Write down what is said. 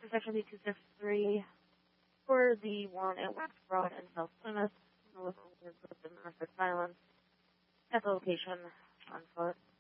Section B263 for the warrant at Wax Broad in South Plymouth with domestic violence at the location on foot.